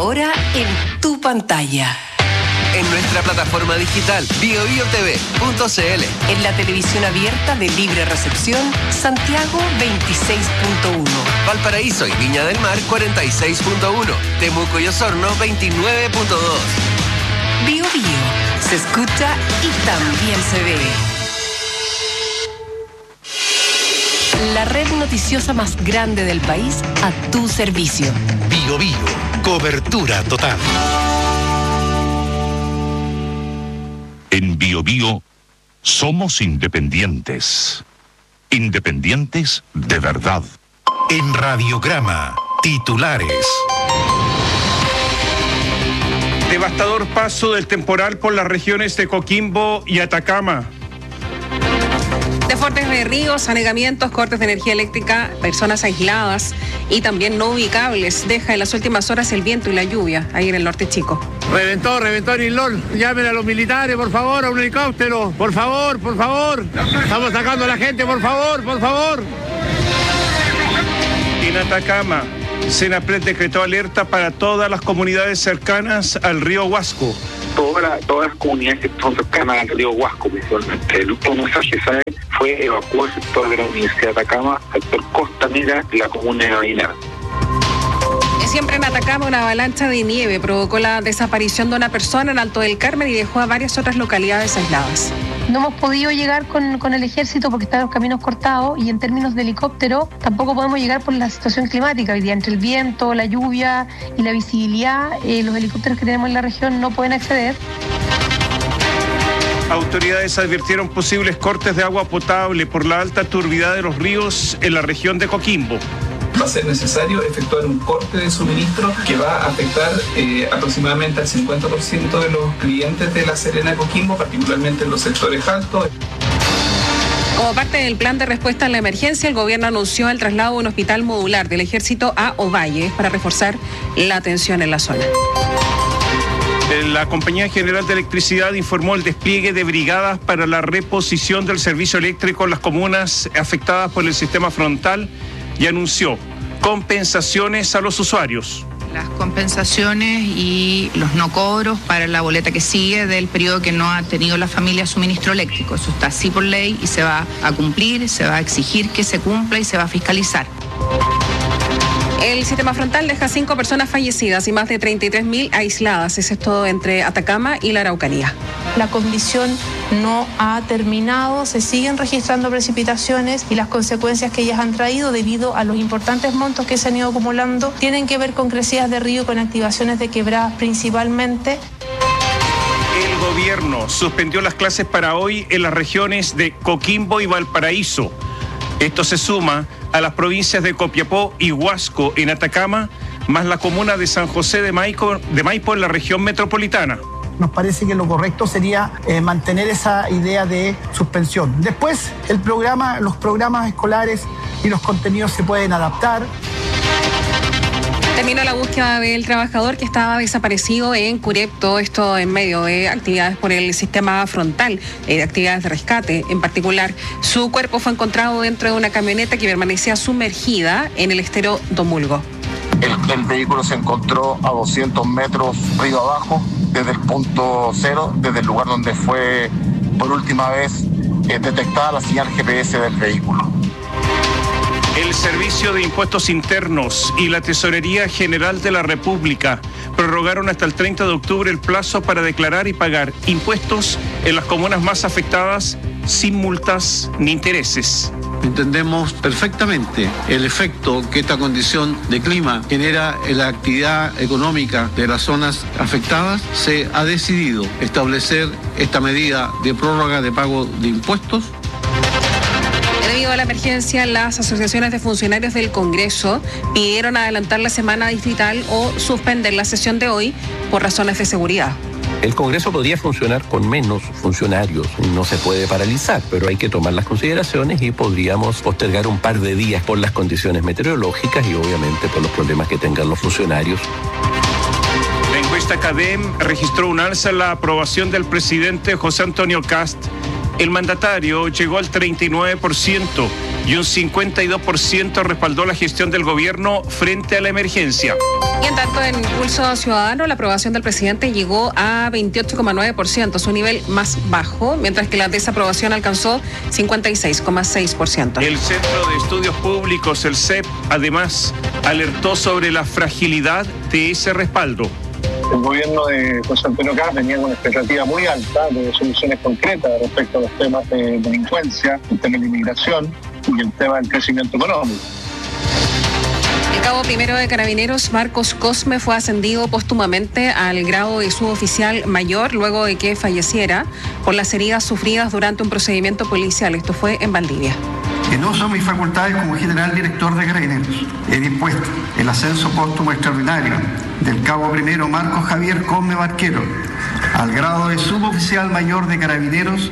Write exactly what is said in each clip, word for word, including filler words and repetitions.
ahora en tu pantalla. En nuestra plataforma digital bio bio t v punto c l. En la televisión abierta de libre recepción, Santiago veintiséis punto uno. Valparaíso y Viña del Mar cuarenta y seis punto uno. Temuco y Osorno veintinueve punto dos. Bio Bio, se escucha y también se ve. La red noticiosa más grande del país a tu servicio. Bio Bio, cobertura total. En Bio Bio somos independientes. Independientes de verdad. En Radiograma, titulares. Devastador paso del temporal por las regiones de Coquimbo y Atacama. Desbordes de ríos, anegamientos, cortes de energía eléctrica, personas aisladas y también no ubicables. Deja en las últimas horas el viento y la lluvia ahí en el norte chico. Reventó, reventó Nilón. Llamen a los militares, por favor, a un helicóptero. Por favor, por favor. Estamos sacando a la gente, por favor, por favor. En Atacama, Senapred decretó alerta para todas las comunidades cercanas al río Huasco. Toda la, todas las comunidades que son cercanas al río Huasco, principalmente. El último mensaje, ¿sabe? Fue evacuar el sector de la Universidad de Atacama, sector costanera y la comuna de Bainera. Siempre en Atacama, una avalancha de nieve provocó la desaparición de una persona en Alto del Carmen y dejó a varias otras localidades aisladas. No hemos podido llegar con, con el ejército porque están los caminos cortados y en términos de helicóptero tampoco podemos llegar por la situación climática. Hoy día entre el viento, la lluvia y la visibilidad, eh, los helicópteros que tenemos en la región no pueden acceder. Autoridades advirtieron posibles cortes de agua potable por la alta turbidez de los ríos en la región de Coquimbo. Va a ser necesario efectuar un corte de suministro que va a afectar eh, aproximadamente al cincuenta por ciento de los clientes de La Serena de Coquimbo, particularmente en los sectores altos. Como parte del plan de respuesta a la emergencia, el gobierno anunció el traslado de un hospital modular del ejército a Ovalle para reforzar la atención en la zona. La Compañía General de Electricidad informó el despliegue de brigadas para la reposición del servicio eléctrico en las comunas afectadas por el sistema frontal y anunció compensaciones a los usuarios. Las compensaciones y los no cobros para la boleta que sigue del periodo que no ha tenido la familia suministro eléctrico. Eso está así por ley y se va a cumplir, se va a exigir que se cumpla y se va a fiscalizar. El sistema frontal deja cinco personas fallecidas y más de treinta y tres mil aisladas. Eso es todo entre Atacama y la Araucanía. La condición no ha terminado, se siguen registrando precipitaciones y las consecuencias que ellas han traído debido a los importantes montos que se han ido acumulando tienen que ver con crecidas de río y con activaciones de quebradas principalmente. El gobierno suspendió las clases para hoy en las regiones de Coquimbo y Valparaíso. Esto se suma a las provincias de Copiapó y Huasco en Atacama, más la comuna de San José de Maipo, de Maipo en la región metropolitana. Nos parece que lo correcto sería eh, mantener esa idea de suspensión. Después, el programa, los programas escolares y los contenidos se pueden adaptar. Terminó la búsqueda del trabajador que estaba desaparecido en Curep, todo esto en medio de actividades por el sistema frontal, eh, de actividades de rescate en particular. Su cuerpo fue encontrado dentro de una camioneta que permanecía sumergida en el estero Domulgo. El, el vehículo se encontró a doscientos metros río abajo, desde el punto cero, desde el lugar donde fue por última vez eh, detectada la señal G P S del vehículo. El Servicio de Impuestos Internos y la Tesorería General de la República prorrogaron hasta el treinta de octubre el plazo para declarar y pagar impuestos en las comunas más afectadas sin multas ni intereses. Entendemos perfectamente el efecto que esta condición de clima genera en la actividad económica de las zonas afectadas. Se ha decidido establecer esta medida de prórroga de pago de impuestos. Debido a la emergencia, las asociaciones de funcionarios del Congreso pidieron adelantar la semana distrital o suspender la sesión de hoy por razones de seguridad. El Congreso podría funcionar con menos funcionarios, no se puede paralizar, pero hay que tomar las consideraciones y podríamos postergar un par de días por las condiciones meteorológicas y obviamente por los problemas que tengan los funcionarios. La encuesta CADEM registró un alza en la aprobación del presidente José Antonio Kast. El mandatario llegó al treinta y nueve por ciento y un cincuenta y dos por ciento respaldó la gestión del gobierno frente a la emergencia. Y en tanto, en Pulso Ciudadano, la aprobación del presidente llegó a veintiocho coma nueve por ciento, su nivel más bajo, mientras que la desaprobación alcanzó cincuenta y seis coma seis por ciento. El Centro de Estudios Públicos, el C E P, además, alertó sobre la fragilidad de ese respaldo. El gobierno de José Antonio Caz venía con una expectativa muy alta de soluciones concretas respecto a los temas de delincuencia, el tema de inmigración y el tema del crecimiento económico. El cabo primero de Carabineros, Marcos Cosme, fue ascendido póstumamente al grado de suboficial mayor luego de que falleciera por las heridas sufridas durante un procedimiento policial. Esto fue en Valdivia. En uso de mis facultades como general director de Carabineros, he dispuesto el ascenso póstumo extraordinario del cabo primero Marcos Javier Cosme Barquero al grado de suboficial mayor de Carabineros.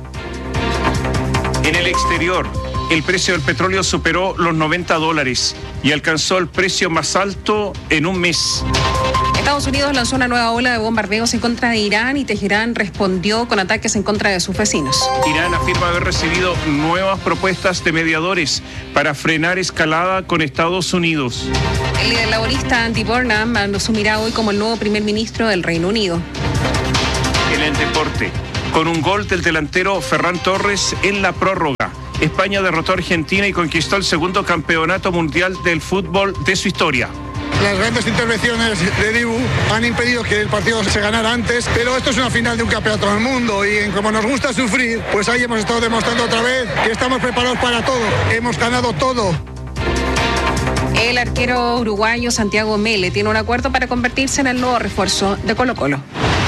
En el exterior, el precio del petróleo superó los noventa dólares y alcanzó el precio más alto en un mes. Estados Unidos lanzó una nueva ola de bombardeos en contra de Irán y Teherán respondió con ataques en contra de sus vecinos. Irán afirma haber recibido nuevas propuestas de mediadores para frenar escalada con Estados Unidos. El líder laborista Andy Burnham asumirá hoy como el nuevo primer ministro del Reino Unido. En el deporte, con un gol del delantero Ferran Torres en la prórroga, España derrotó a Argentina y conquistó el segundo campeonato mundial del fútbol de su historia. Las grandes intervenciones de Dibu han impedido que el partido se ganara antes, pero esto es una final de un campeonato del mundo y como nos gusta sufrir, pues ahí hemos estado demostrando otra vez que estamos preparados para todo, hemos ganado todo. El arquero uruguayo Santiago Mele tiene un acuerdo para convertirse en el nuevo refuerzo de Colo-Colo.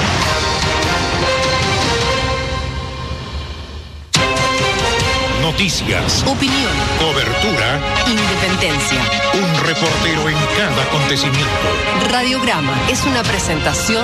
Noticias, opinión, cobertura, independencia. Un reportero en cada acontecimiento. Radiograma es una presentación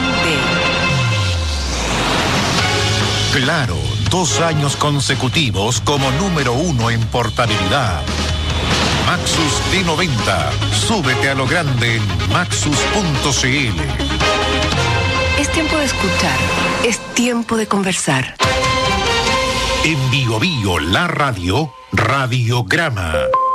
de Claro, dos años consecutivos como número uno en portabilidad. Maxus D noventa. Súbete a lo grande en maxus punto c l. Es tiempo de escuchar, es tiempo de conversar. En Bio Bio, la radio, Radiograma.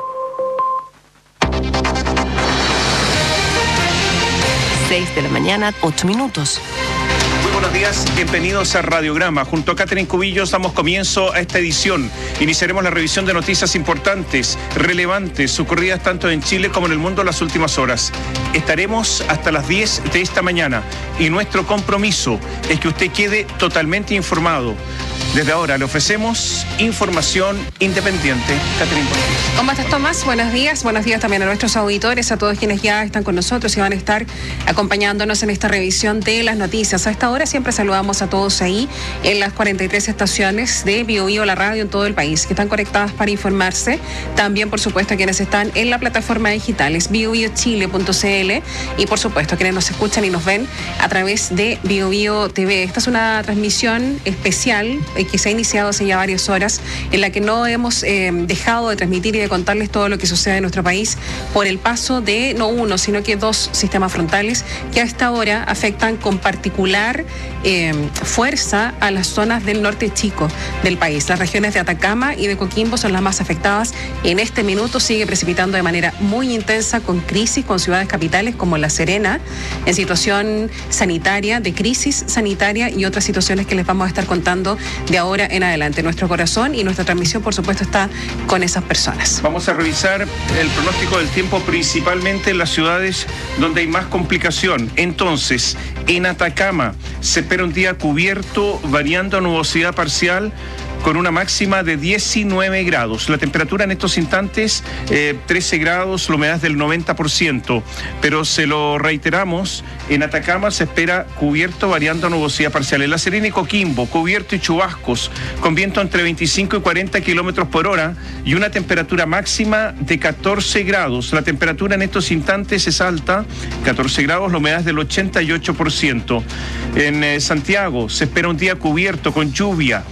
seis de la mañana, ocho minutos. Muy buenos días, bienvenidos a Radiograma. Junto a Catherine Cubillos damos comienzo a esta edición. Iniciaremos la revisión de noticias importantes, relevantes, ocurridas tanto en Chile como en el mundo en las últimas horas. Estaremos hasta las diez de esta mañana y nuestro compromiso es que usted quede totalmente informado. Desde ahora le ofrecemos información independiente. Catherine, buenos días. ¿Cómo estás, Tomás? Buenos días. Buenos días también a nuestros auditores, a todos quienes ya están con nosotros y van a estar acompañándonos en esta revisión de las noticias. A esta hora siempre saludamos a todos ahí en las cuarenta y tres estaciones de Bio Bio, la radio en todo el país, que están conectadas para informarse. También, por supuesto, a quienes están en la plataforma digital, es bio bio chile punto c l, y por supuesto, a quienes nos escuchan y nos ven a través de Bio Bio T V. Esta es una transmisión especial que se ha iniciado hace ya varias horas, en la que no hemos eh, dejado de transmitir y de contarles todo lo que sucede en nuestro país por el paso de no uno, sino que dos sistemas frontales que a esta hora afectan con particular eh, fuerza a las zonas del norte chico del país. Las regiones de Atacama y de Coquimbo son las más afectadas. En este minuto sigue precipitando de manera muy intensa, con crisis, con ciudades capitales como La Serena, en situación sanitaria, de crisis sanitaria y otras situaciones que les vamos a estar contando de ahora en adelante. Nuestro corazón y nuestra transmisión, por supuesto, está con esas personas. Vamos a revisar el pronóstico del tiempo principalmente en las ciudades donde hay más complicación. Entonces, en Atacama se espera un día cubierto, variando a nubosidad parcial, con una máxima de diecinueve grados. La temperatura en estos instantes, eh, trece grados, la humedad del noventa por ciento. Pero se lo reiteramos, en Atacama se espera cubierto, variando a nubosidad parcial. En La Serena y Coquimbo, cubierto y chubascos, con viento entre veinticinco y cuarenta kilómetros por hora y una temperatura máxima de catorce grados. La temperatura en estos instantes es alta, catorce grados, la humedad del ochenta y ocho por ciento. En eh, Santiago se espera un día cubierto con lluvia.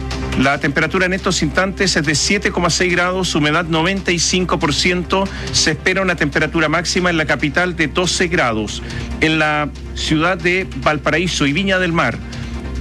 La temperatura en estos instantes es de siete coma seis grados, humedad noventa y cinco por ciento. Se espera una temperatura máxima en la capital de doce grados. En la ciudad de Valparaíso y Viña del Mar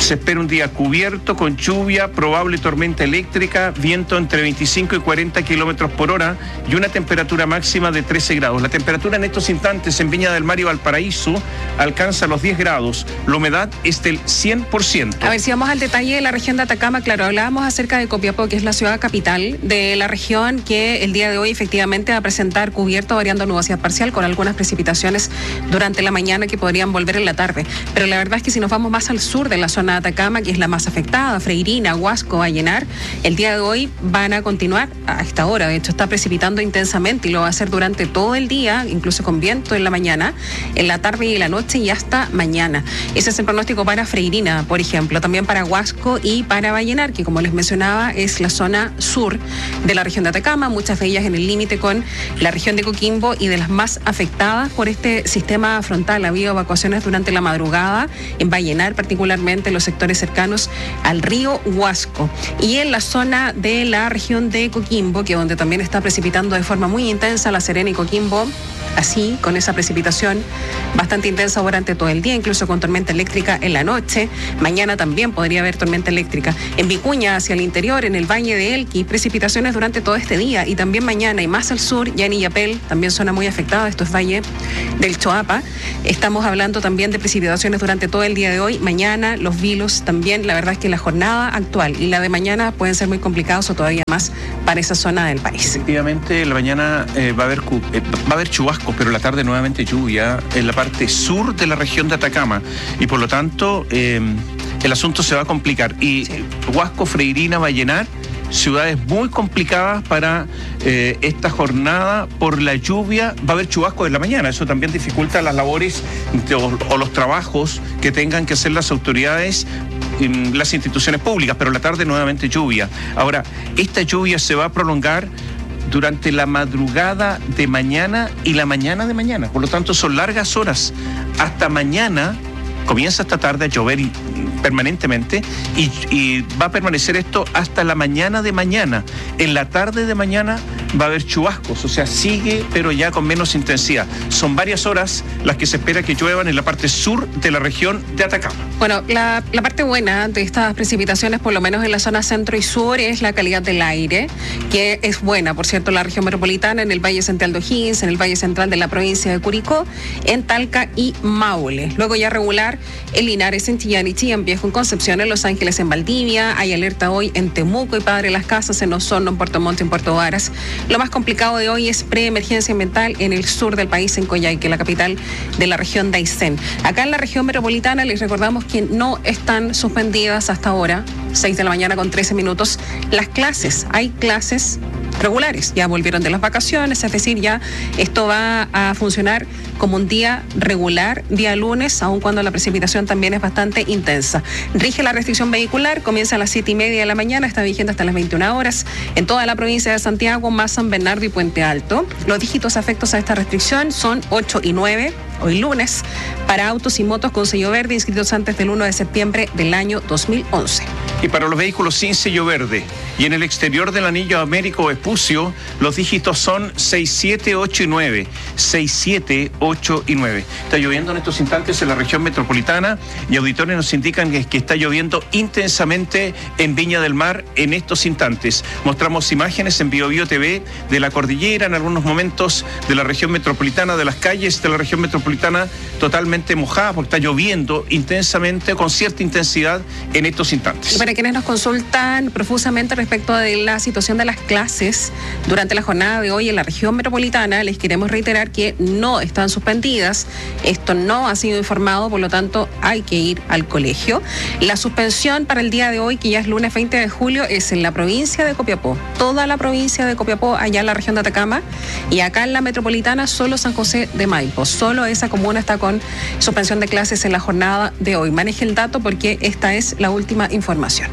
Se espera un día cubierto, con lluvia, probable tormenta eléctrica, viento entre veinticinco y cuarenta kilómetros por hora y una temperatura máxima de trece grados. La temperatura en estos instantes en Viña del Mar y Valparaíso alcanza los diez grados. La humedad es del cien por ciento. A ver, si vamos al detalle de la región de Atacama, claro, hablábamos acerca de Copiapó, que es la ciudad capital de la región, que el día de hoy efectivamente va a presentar cubierto variando nubosidad parcial con algunas precipitaciones durante la mañana que podrían volver en la tarde. Pero la verdad es que si nos vamos más al sur de la zona de Atacama, que es la más afectada, Freirina, Huasco, Vallenar, el día de hoy van a continuar a esta hora. De hecho, está precipitando intensamente y lo va a hacer durante todo el día, incluso con viento en la mañana, en la tarde y en la noche y hasta mañana. Ese es el pronóstico para Freirina, por ejemplo, también para Huasco y para Vallenar, que como les mencionaba es la zona sur de la región de Atacama, muchas de ellas en el límite con la región de Coquimbo y de las más afectadas por este sistema frontal. Ha habido evacuaciones durante la madrugada en Vallenar, particularmente en los sectores cercanos al río Huasco. Y en la zona de la región de Coquimbo, que donde también está precipitando de forma muy intensa La Serena y Coquimbo, así con esa precipitación bastante intensa durante todo el día, incluso con tormenta eléctrica en la noche. Mañana también podría haber tormenta eléctrica. En Vicuña, hacia el interior, en el Valle de Elqui, precipitaciones durante todo este día y también mañana. Y más al sur, ya en Illapel, también zona muy afectada, esto es Valle del Choapa. Estamos hablando también de precipitaciones durante todo el día de hoy. Mañana, Los Vilos también. La verdad es que la jornada actual y la de mañana pueden ser muy complicados o todavía más para esa zona del país. Efectivamente, la mañana eh, va a haber eh, va a haber chubascos, pero la tarde nuevamente lluvia en la parte sur de la región de Atacama y por lo tanto eh, el asunto se va a complicar. Y sí. Huasco, Freirina, Vallenar, ciudades muy complicadas para eh, esta jornada por la lluvia. Va a haber chubascos en la mañana, eso también dificulta las labores de, o, o los trabajos que tengan que hacer las autoridades, las instituciones públicas, pero la tarde nuevamente lluvia. Ahora, esta lluvia se va a prolongar durante la madrugada de mañana y la mañana de mañana, por lo tanto son largas horas. Hasta mañana comienza esta tarde a llover permanentemente y, y va a permanecer esto hasta la mañana de mañana. En la tarde de mañana va a haber chubascos, o sea, sigue, pero ya con menos intensidad. Son varias horas las que se espera que lluevan en la parte sur de la región de Atacama. Bueno, la, la parte buena de estas precipitaciones, por lo menos en la zona centro y sur, es la calidad del aire, que es buena, por cierto, en la región metropolitana, en el Valle Central de O'Higgins, en el Valle Central de la provincia de Curicó, en Talca y Maule. Luego ya regular en Linares, en Chillán y Chillán Viejo, en Concepción, en Los Ángeles, en Valdivia. Hay alerta hoy en Temuco y Padre Las Casas, en Osorno, en Puerto Montt, en Puerto Varas. Lo más complicado de hoy es preemergencia ambiental en el sur del país, en Coyhaique, la capital de la región de Aysén. Acá en la región metropolitana les recordamos que no están suspendidas hasta ahora, seis de la mañana con trece minutos, las clases. Hay clases regulares, ya volvieron de las vacaciones, es decir, ya esto va a funcionar como un día regular, día lunes, aun cuando la precipitación también es bastante intensa. Rige la restricción vehicular, comienza a las siete y media de la mañana, está vigente hasta las veintiuna horas en toda la provincia de Santiago, más San Bernardo y Puente Alto. Los dígitos afectos a esta restricción son ocho y nueve, hoy lunes, para autos y motos con sello verde inscritos antes del uno de septiembre del año dos mil once. Y para los vehículos sin sello verde y en el exterior del anillo Américo o Espucio, los dígitos son seis, siete, ocho y nueve. seis, siete, ocho y nueve. Está lloviendo en estos instantes en la región metropolitana y auditores nos indican que, que está lloviendo intensamente en Viña del Mar en estos instantes. Mostramos imágenes en Bio Bio T V de la cordillera, en algunos momentos de la región metropolitana, de las calles de la región metropolitana totalmente mojadas porque está lloviendo intensamente, con cierta intensidad en estos instantes. Y para quienes nos consultan profusamente respecto de la situación de las clases durante la jornada de hoy en la región metropolitana, les queremos reiterar que no están suspendidas. Esto no ha sido informado, por lo tanto hay que ir al colegio. La suspensión para el día de hoy, que ya es lunes veinte de julio, es en la provincia de Copiapó. Toda la provincia de Copiapó, allá en la región de Atacama, y acá en la metropolitana solo San José de Maipo. Solo esa comuna está con suspensión de clases en la jornada de hoy. Maneje el dato porque esta es la última información.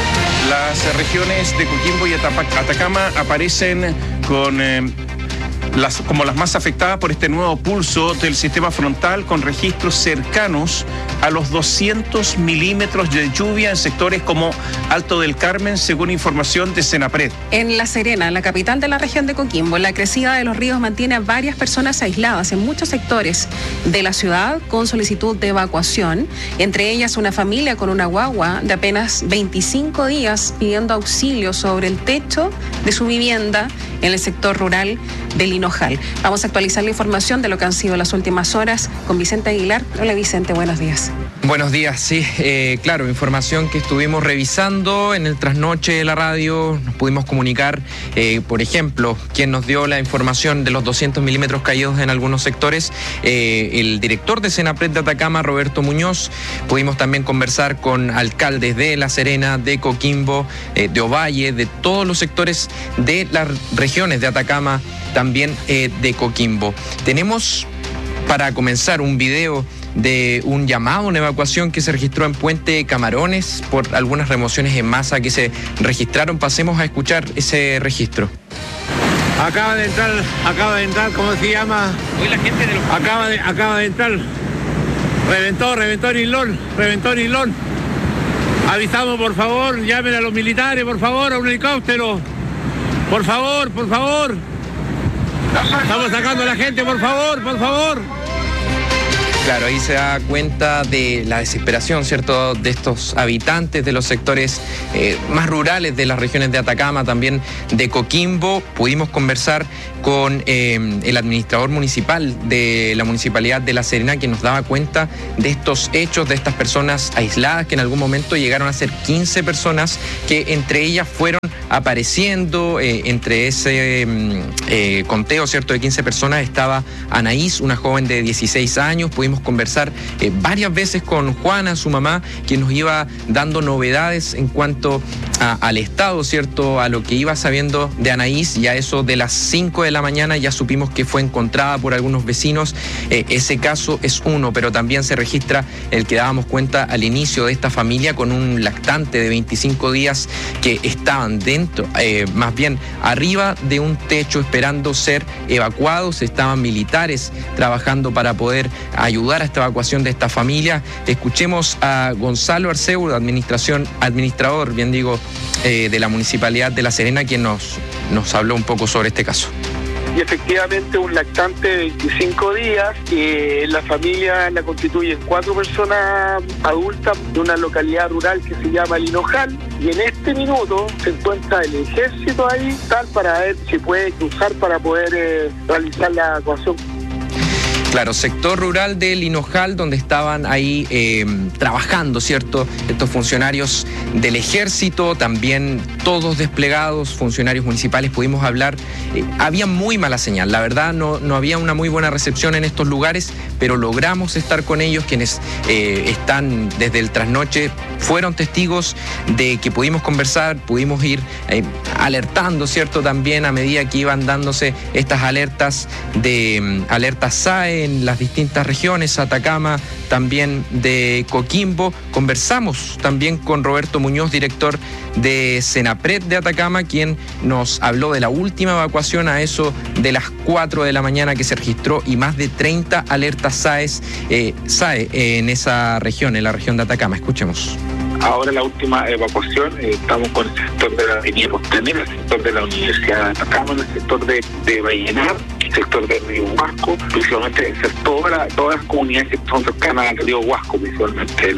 Las regiones de Coquimbo y Atacama aparecen con eh, las, como las más afectadas por este nuevo pulso del sistema frontal, con registros cercanos a los doscientos milímetros de lluvia en sectores como Alto del Carmen, según información de Senapred. En La Serena, la capital de la región de Coquimbo, la crecida de los ríos mantiene a varias personas aisladas en muchos sectores de la ciudad con solicitud de evacuación, entre ellas una familia con una guagua de apenas veinticinco días pidiendo auxilio sobre el techo de su vivienda en el sector rural del Hinojal. Vamos a actualizar la información de lo que han sido las últimas horas con Vicente Aguilar. Hola Vicente, buenos días. Buenos días, sí, eh, claro, información que estuvimos revisando en el trasnoche de la radio. Nos pudimos comunicar, eh, por ejemplo, quien nos dio la información de los doscientos milímetros caídos en algunos sectores, eh, el director de Senapred de Atacama, Roberto Muñoz. Pudimos también conversar con alcaldes de La Serena, de Coquimbo, eh, de Ovalle, de todos los sectores de las regiones de Atacama, también eh, de Coquimbo. Tenemos para comenzar un video de un llamado a una evacuación que se registró en Puente Camarones por algunas remociones en masa que se registraron. Pasemos a escuchar ese registro. Acaba de entrar, acaba de entrar, ¿cómo se llama? Hoy la gente de los... Acaba de, acaba de entrar. Reventó, reventó Nilón, reventó Nilón. Avisamos, por favor, llamen a los militares, por favor, a un helicóptero. Por favor, por favor. Estamos sacando a la gente, por favor, por favor. Claro, ahí se da cuenta de la desesperación, ¿cierto?, de estos habitantes de los sectores eh, más rurales de las regiones de Atacama, también de Coquimbo. Pudimos conversar con eh, el administrador municipal de la Municipalidad de La Serena, quien nos daba cuenta de estos hechos, de estas personas aisladas, que en algún momento llegaron a ser quince personas, que entre ellas fueron apareciendo. Eh, entre ese eh, conteo, ¿cierto?, de quince personas estaba Anaís, una joven de dieciséis años. Pudimos conversar eh, varias veces con Juana, su mamá, quien nos iba dando novedades en cuanto a, al estado, ¿cierto?, a lo que iba sabiendo de Anaís. Y a eso de las cinco de la mañana ya supimos que fue encontrada por algunos vecinos. Eh, ese caso es uno, pero también se registra el que dábamos cuenta al inicio de esta familia, con un lactante de veinticinco días que estaban dentro, eh, más bien arriba de un techo esperando ser evacuados. Estaban militares trabajando para poder ayudar a esta evacuación de esta familia. Escuchemos a Gonzalo Arceu, administración, administrador, bien digo, eh, de la Municipalidad de La Serena, quien nos, nos habló un poco sobre este caso. Y efectivamente un lactante de veinticinco días, eh, la familia la constituyen cuatro personas adultas de una localidad rural que se llama El Hinojal, y en este minuto se encuentra el ejército ahí, tal, para ver si puede cruzar para poder eh, realizar la evacuación. Claro, sector rural del Hinojal, donde estaban ahí eh, trabajando, ¿cierto?, estos funcionarios del ejército, también todos desplegados, funcionarios municipales. Pudimos hablar, eh, había muy mala señal, la verdad no, no había una muy buena recepción en estos lugares, pero logramos estar con ellos, quienes eh, están desde el trasnoche, fueron testigos de que pudimos conversar, pudimos ir eh, alertando, ¿cierto?, también a medida que iban dándose estas alertas de um, alertas S A E en las distintas regiones, Atacama, también de Coquimbo. Conversamos también con Roberto Muñoz, director de Senapred de Atacama, quien nos habló de la última evacuación a eso de las cuatro de la mañana que se registró, y más de treinta alertas S A E, eh, S A E eh, en esa región, en la región de Atacama. Escuchemos. Ahora la última evacuación, eh, estamos con el sector de la Avenida Costanera, el sector de la Universidad de Atacama, el sector de, de Vallenar, el sector de Río Huasco, principalmente todas las todas las comunidades que son cercanas al Río Huasco, principalmente.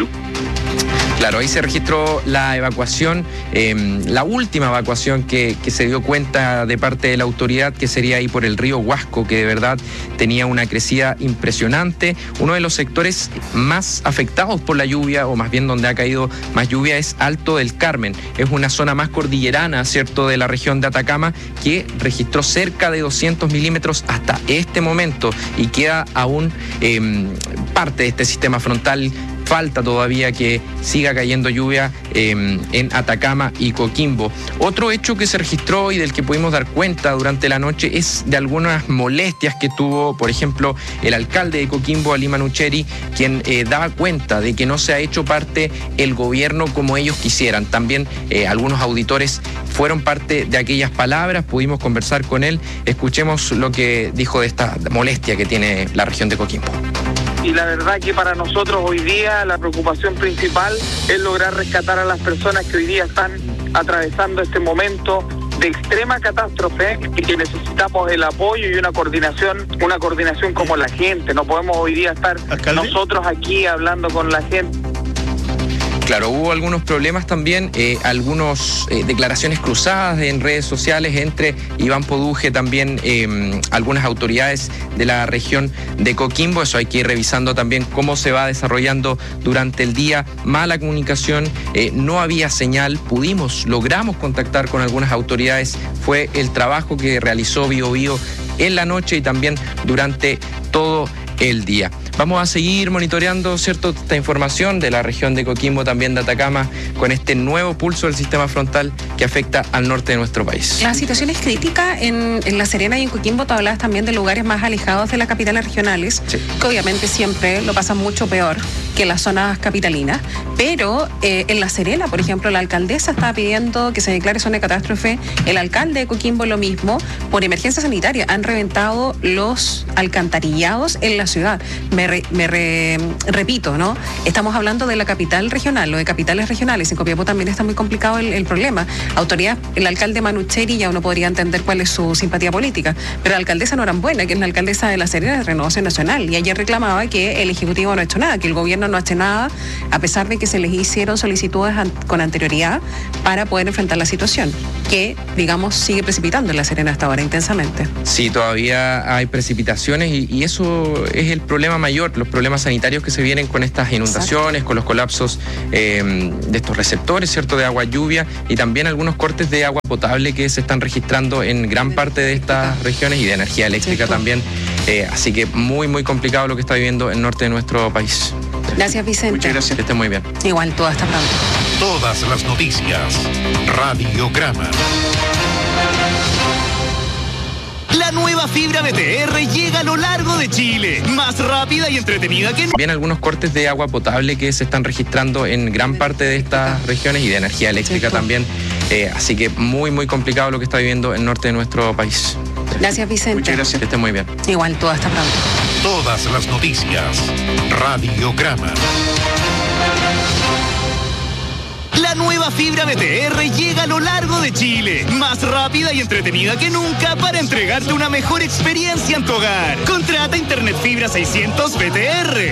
Claro, ahí se registró la evacuación, eh, la última evacuación que, que se dio cuenta de parte de la autoridad, que sería ahí por el río Huasco, que de verdad tenía una crecida impresionante. Uno de los sectores más afectados por la lluvia, o más bien donde ha caído más lluvia, es Alto del Carmen. Es una zona más cordillerana, ¿cierto?, de la región de Atacama, que registró cerca de doscientos milímetros hasta este momento, y queda aún eh, parte de este sistema frontal falta todavía que siga cayendo lluvia eh, en Atacama y Coquimbo. Otro hecho que se registró y del que pudimos dar cuenta durante la noche es de algunas molestias que tuvo, por ejemplo, el alcalde de Coquimbo, Ali Manucheri, quien eh, daba cuenta de que no se ha hecho parte el gobierno como ellos quisieran. También eh, algunos auditores fueron parte de aquellas palabras, pudimos conversar con él. Escuchemos lo que dijo de esta molestia que tiene la región de Coquimbo. Y la verdad que para nosotros hoy día la preocupación principal es lograr rescatar a las personas que hoy día están atravesando este momento de extrema catástrofe y que necesitamos el apoyo y una coordinación, una coordinación como la gente. No podemos hoy día estar ¿Alcalde? nosotros aquí hablando con la gente. Claro, hubo algunos problemas también, eh, algunas eh, declaraciones cruzadas en redes sociales entre Iván Poduje, también eh, algunas autoridades de la región de Coquimbo. Eso hay que ir revisando también cómo se va desarrollando durante el día. Mala comunicación, eh, no había señal, pudimos, logramos contactar con algunas autoridades. Fue el trabajo que realizó Bío Bío en la noche y también durante todo el día. Vamos a seguir monitoreando, ¿cierto?, esta información de la región de Coquimbo, también de Atacama, con este nuevo pulso del sistema frontal que afecta al norte de nuestro país. La situación es crítica en, en La Serena y en Coquimbo. Tú hablabas también de lugares más alejados de las capitales regionales, sí, que obviamente siempre lo pasan mucho peor que las zonas capitalinas, pero eh, en La Serena, por ejemplo, la alcaldesa estaba pidiendo que se declare zona de catástrofe, el alcalde de Coquimbo lo mismo, por emergencia sanitaria. Han reventado los alcantarillados en la ciudad. Me, re, me re, repito, ¿no? Estamos hablando de la capital regional, lo de capitales regionales. En Copiapó también está muy complicado el, el problema. Autoridad, el alcalde Manucheri, ya uno podría entender cuál es su simpatía política, pero la alcaldesa Norambuena, que es la alcaldesa de La Serena de Renovación Nacional, y ayer reclamaba que el Ejecutivo no ha hecho nada, que el gobierno no ha hecho nada, a pesar de que se les hicieron solicitudes an- con anterioridad para poder enfrentar la situación, que, digamos, sigue precipitando en La Serena hasta ahora intensamente. Sí, todavía hay precipitaciones y, y eso es el problema mayor, los problemas sanitarios que se vienen con estas inundaciones, exacto, con los colapsos eh, de estos receptores, ¿cierto?, de agua lluvia, y también algunos cortes de agua potable que se están registrando en gran parte de estas regiones, y de energía eléctrica, ¿cierto?, también. Eh, así que muy, muy complicado lo que está viviendo el norte de nuestro país. Gracias, Vicente. Muchas gracias. Que esté muy bien. Igual, todo hasta pronto. Todas las noticias. Radiograma. La nueva fibra B T R llega a lo largo de Chile, más rápida y entretenida que... Bien, algunos cortes de agua potable que se están registrando en gran parte de estas regiones, y de energía eléctrica, sí, también. Eh, así que muy, muy complicado lo que está viviendo el norte de nuestro país. Gracias, Vicente. Muchas gracias. Que esté muy bien. Igual, todo hasta pronto. Todas las noticias. Radiograma. La nueva fibra B T R llega a lo largo de Chile, más rápida y entretenida que nunca para entregarte una mejor experiencia en tu hogar. Contrata Internet Fibra seiscientos B T R.